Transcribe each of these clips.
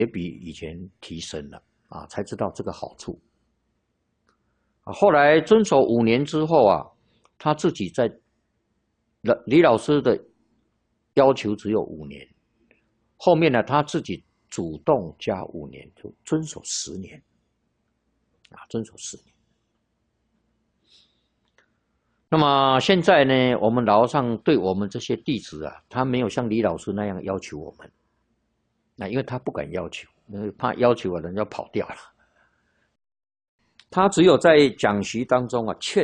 也比以前提升了啊，才知道这个好处。后来遵守5年之后啊，他自己在李老师的要求只有5年，后面呢他自己主动加5年，就遵守10年，啊，遵守10年。那么现在呢，我们老和尚对我们这些弟子啊，他没有像李老师那样要求我们，那因为他不敢要求，因为怕要求了人家跑掉了。他只有在讲习当中啊劝，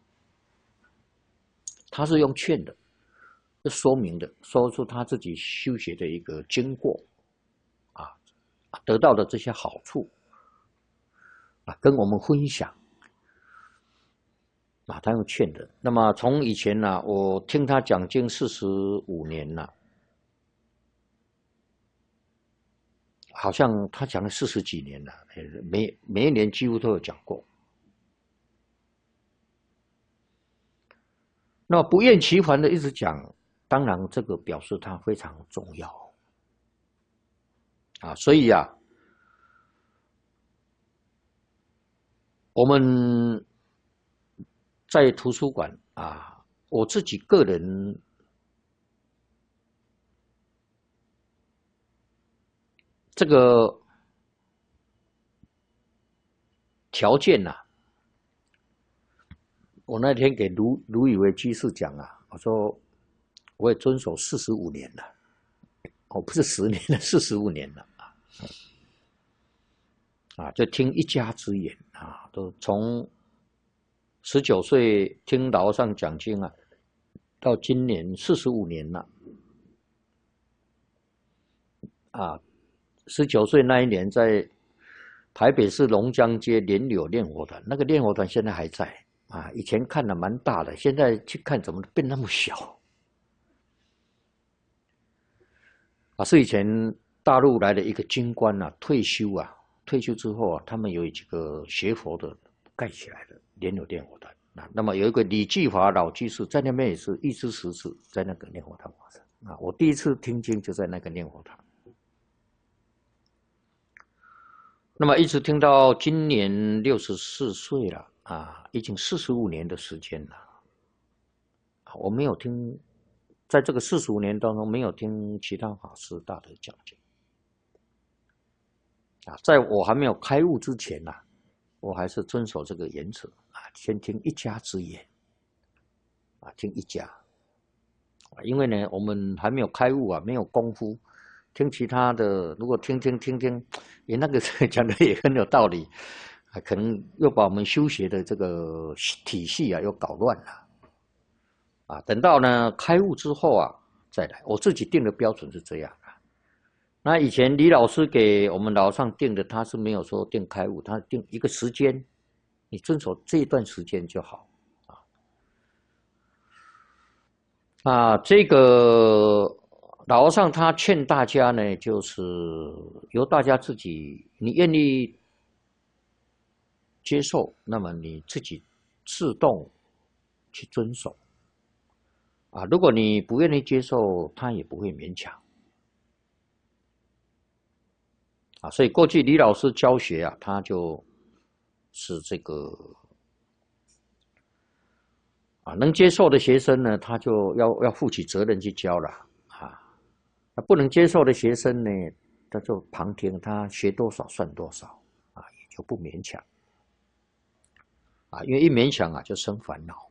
他是用劝的，是说明的，说出他自己修学的一个经过，啊，得到的这些好处，啊，跟我们分享，啊，他用劝的。那么从以前呢，我听他讲经45年了，好像他讲了40几年了，每一年几乎都有讲过。那不厌其烦的一直讲，当然这个表示它非常重要啊，所以啊，我们在图书馆啊，我自己个人这个条件呐，我那天给卢以为居士讲啊，我说我也遵守45年了，哦，不是10年了，45年了啊，就听一家之言啊，都从19岁听老和尚讲经啊，到今年45年了啊，19岁那一年在台北市龙江街莲柳练火团，那个练火团现在还在啊，以前看的蛮大的，现在去看怎么变那么小啊？是以前大陆来的一个军官啊，退休之后啊，他们有几个学佛的盖起来的莲柳练火团啊。那么有一个李继华老居士在那边也是一知十次，在那个练火团啊，我第一次听经就在那个练火团。那么一直听到今年64岁了啊，已经45年的时间了。我没有听，在这个45年当中没有听其他法师大德讲经啊。在我还没有开悟之前呐，我还是遵守这个原则啊，先听一家之言啊，听一家。因为呢，我们还没有开悟啊，没有功夫。听其他的，如果听，也那个讲的也很有道理，啊，可能又把我们修学的这个体系啊又搞乱了，啊，等到呢开悟之后啊再来，我自己定的标准是这样啊。那以前李老师给我们老和尚定的，他是没有说定开悟，他定一个时间，你遵守这一段时间就好啊。这个老和尚他劝大家呢，就是由大家自己，你愿意接受，那么你自己自动去遵守啊。如果你不愿意接受，他也不会勉强啊。所以过去李老师教学啊，他就是这个啊，能接受的学生呢，他就要负起责任去教了啊。那不能接受的学生呢，他就旁听，他学多少算多少啊，也就不勉强啊，因为一勉强啊就生烦恼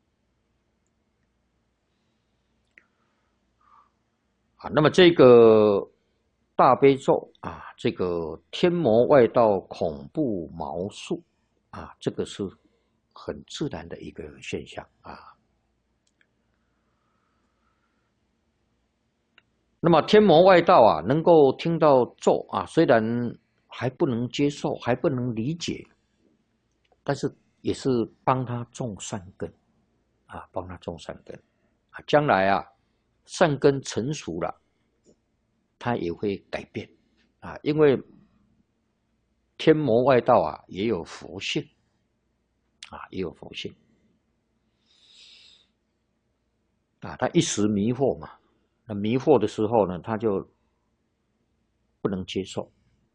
啊。那么这个大悲咒啊，这个天魔外道恐怖毛术啊，这个是很自然的一个现象啊。那么天魔外道啊，能够听到咒啊，虽然还不能接受，还不能理解，但是也是帮他种善根啊，帮他种善根啊。将来啊，善根成熟了，他也会改变啊，因为天魔外道啊也有佛性啊，也有佛性啊，他一时迷惑嘛，那迷惑的时候呢，他就不能接受